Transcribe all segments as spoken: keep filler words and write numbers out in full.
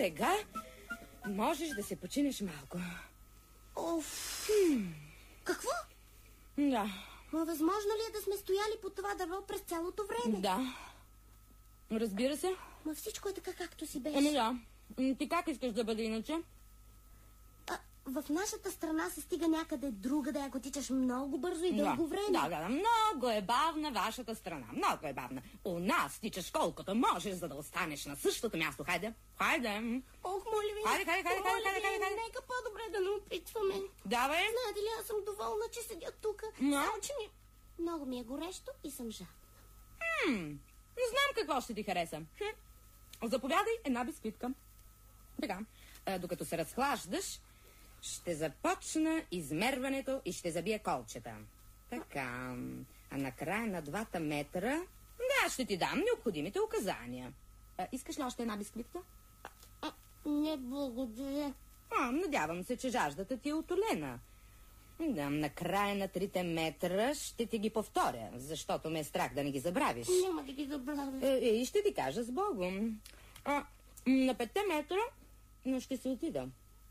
сега можеш да се починеш малко. Оф! Какво? Да. Но възможно ли е да сме стояли по това дърво през цялото време? Да. Разбира се. Но всичко е така, както си беше. Ами да. Ти как искаш да бъде иначе? А, в нашата страна се стига някъде другаде, ако тичаш много бързо и дълго да. време. Да, да, да. Много е бавна вашата страна. Много е бавна. У нас тичаш колкото можеш, за да останеш на същото място. Хайде. Хайде. Ох, моля ви. Хайде, хайде, хайде, хайде, хайде, хайде, хайде. Нека по-добре да не опитваме. Давай. Знаете ли, аз съм доволна, че седя тук. No. Само, че ми... много ми е горещо и съм жадна. Хм, не знам какво ще ти хареса. Хм. Заповядай една бисквитка. Така, а, докато се разхлаждаш, ще започна измерването и ще забия колчета. Така, а накрая на двата метра, да, ще ти дам необходимите указания. А, искаш ли още една бисквитка? А, не, благодаря. А, надявам се, че жаждата ти е утолена. Да, накрая на трите метра ще ти ги повторя, защото ме е страх да не ги забравиш. Няма да ги забравя. Е, е, и ще ти кажа с Богом. А, на петте метра, но ще се отида.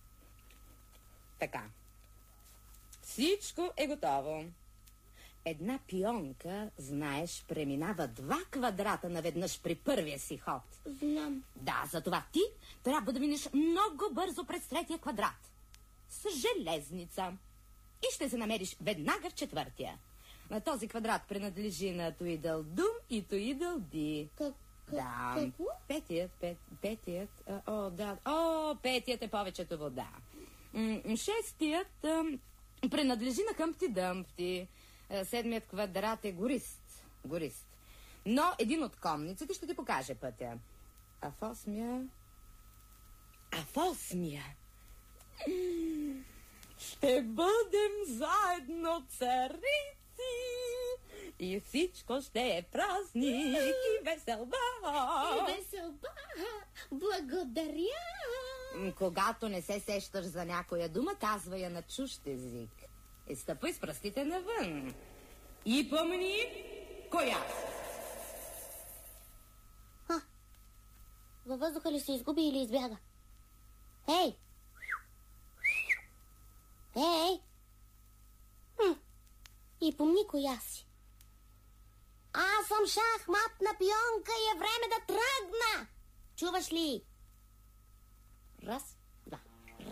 Така. Всичко е готово. Една пионка, знаеш, преминава два квадрата наведнъж при първия си ход. Знам. Да, затова ти трябва да минеш много бързо през третия квадрат. С железница. И ще се намериш веднага в четвъртия. На този квадрат принадлежи на Туидълдум и Туидълди. Как, как, да, какво? Петият, пет, петият, а, о, да, о, петият е повечето вода. М, шестият а, принадлежи на Хъмпти Дъмпти. А, седмият квадрат е горист. Горист. Но един от конниците ще ти покаже пътя. А в осмия... А в осмия... Ще бъдем заедно царици и всичко ще е празник и веселба. И веселба. Благодаря. Когато не се сещаш за някоя дума, казва я на чужд език. И стъпай с пръстите навън. И помни коя. А, във въздуха ли се изгуби или избяга? Ей! Ей! Хм. И помни коя си. Аз съм шахматна пионка и е време да тръгна. Чуваш ли? Раз,